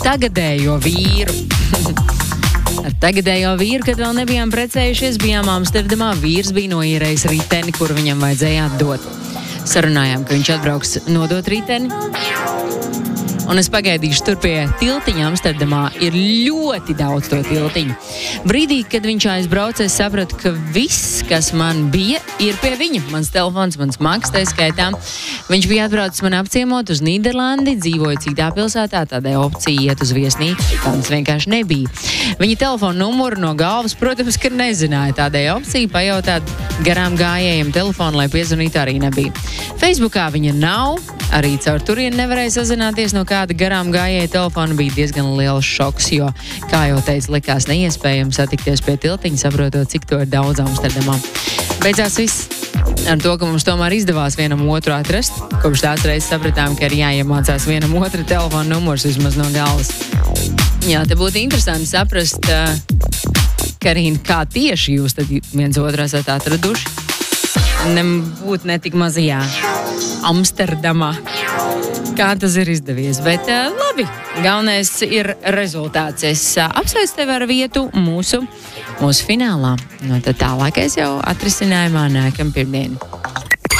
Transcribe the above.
tagadējo vīru. Ar tagadējo vīru, kad vēl nebijām precējušies, bijām Amsterdamā, vīrs bija noīrējis riteni, kuru viņam vajadzēja atdot. Sarunājām, ka viņš atbrauks nodot riteni. Un es pagaidīšu tur pie tiltiņa Amsterdamā. Ir ļoti daudz to tiltiņu. Brīdī, kad viņš aizbrauca, es sapratu, ka viss, kas man bija, ir pie viņa. Mans telefons, mans maks, tā skaitā. Viņš bija atbraucis man apciemot uz Nīderlandi, dzīvoja citā pilsētā, tādai opcija iet uz viesnīcu. Tāds vienkārši nebija. Viņa telefona numuru no galvas, protams, ka nezināja. Tādai opcija pajautāt garām gājējiem telefonu, lai piezvanītu, arī nebija. Facebookā viņa nav. Arī caur turieni nevarēja sazināties, no kāda garām gājēja telefona. Bija diezgan liels šoks, jo, kā jau teicu, likās neiespējami satikties pie tiltiņa, saprotot, cik to ir daudz Amsterdamā. Beidzās viss ar to, ka mums tomēr izdevās vienam otru atrast. Kopš tās reizes sapratām, ka ir jāiemācās vienam otru telefonu numurs vismaz no galvas. Jā, te būtu interesanti saprast, Karīna, kā tieši jūs tad viens otru esat atraduši. Būt ne tik mazajā Amsterdamā. Kā tas ir izdevies, bet labi, galvenais ir rezultāts. Es apsveicu tevi ar vietu mūsu finālā. No tad tālākais jau atrisinājumā nākam pirmdien.